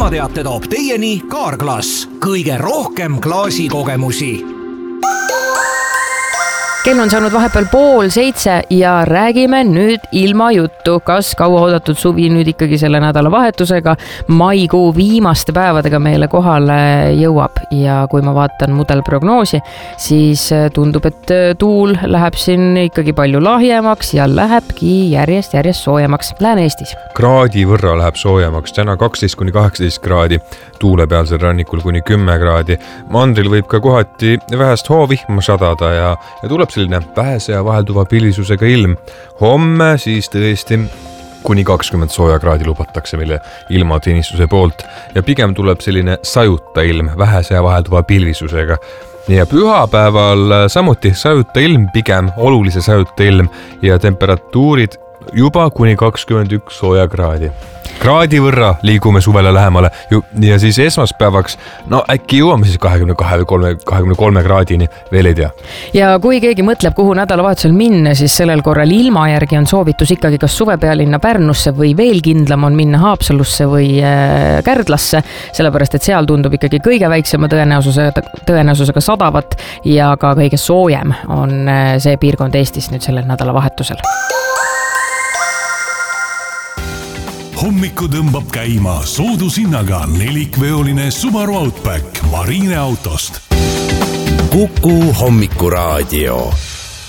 ilmateate toob teieni Carglass. Kõige rohkem klaasikogemusi. Kell on saanud vahepeal 6:30 ja räägime nüüd ilma juttu, kas kauaoodatud suvi nüüd ikkagi selle nädalavahetusega maikuu viimaste päevadega meile kohale jõuab. Ja kui ma vaatan mudelprognoosi, siis tundub, et tuul läheb siin ikkagi palju lahjemaks ja lähebki järjest soojemaks Lääne-Eestis. Kraadi võrra läheb soojemaks, täna 12-18 kraadi, tuulepealsel rannikul kuni 10 kraadi. Mandril võib ka kohati vähest hoovihma sadada ja tuleb selline vähese ja vahelduva pilvisusega ilm. Homme siis tõesti kuni 20 sooja kraadi lubatakse meile ilmateenistuse poolt ja pigem tuleb selline sajuta ilm vähese ja vahelduva pilvisusega. Ja pühapäeval samuti sajuta ilm, pigem olulise sajuta ilm ja temperatuurid juba kuni 21 sooja kraadi. Kraadi võrra liigume suvele lähemale ja siis esmaspäevaks, äkki jõuame siis 22 või 23 kraadini, veel ei tea. Ja kui keegi mõtleb, kuhu nädalavahetusel minna, siis sellel korral ilma järgi on soovitus ikkagi kas suvepealinna Pärnusse või veel kindlam on minna Haapsalusse või Kärdlasse, sellepärast et seal tundub ikkagi kõige väiksema tõenäosusega sadavat ja ka kõige soojem on see piirkond Eestis nüüd sellel nädalavahetusel. Hommiku tõmbab käima soodushinnaga nelikveoline Subaru Outback Marine autost. Kuku hommikuraadio.